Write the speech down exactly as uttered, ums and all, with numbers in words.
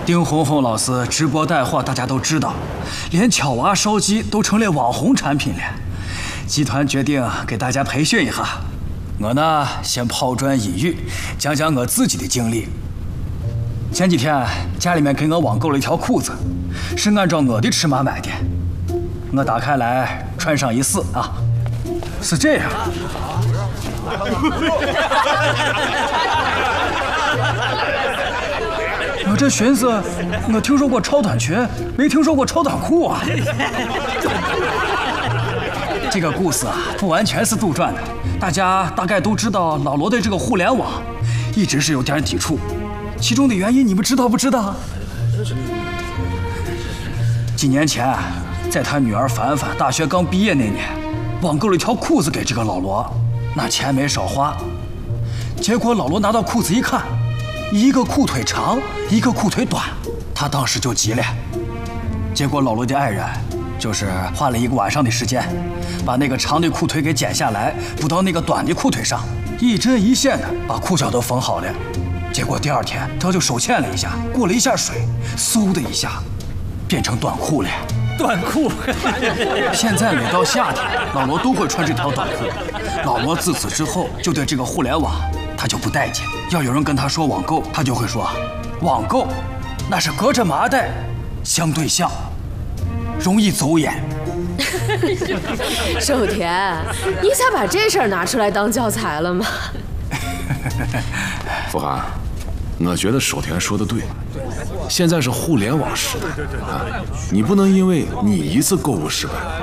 丁红红老师直播带货，大家都知道，连巧娃烧鸡都成了网红产品了。集团决定给大家培训一下。我呢，先抛砖引玉，讲讲我自己的经历。前几天家里面给我网购了一条裤子，是按照我的尺码买的。我打开来穿上一试啊，是这样。我这寻思，我听说过超短裙，没听说过超短裤啊。这个故事啊，不完全是杜撰的，大家大概都知道，老罗对这个互联网一直是有点抵触，其中的原因你们知道不知道？几年前，在他女儿凡凡大学刚毕业那年，网购了一条裤子给这个老罗，那钱没少花。结果老罗拿到裤子一看，一个裤腿长，一个裤腿短，他当时就急了。结果老罗的爱人就是花了一个晚上的时间，把那个长的裤腿给剪下来，补到那个短的裤腿上，一针一线的把裤脚都缝好了。结果第二天他就手欠了一下，过了一下水，嗖的一下变成短裤了。 短裤。 现在每到夏天，老罗都会穿这条短裤。老罗自此之后就对这个互联网他就不待见，要有人跟他说网购，他就会说网购那是隔着麻袋相对象，容易走眼。 守田，你咋把这事儿拿出来当教材了吗？ 富涵，我觉得守田说的对，现在是互联网时代啊，你不能因为你一次购物失败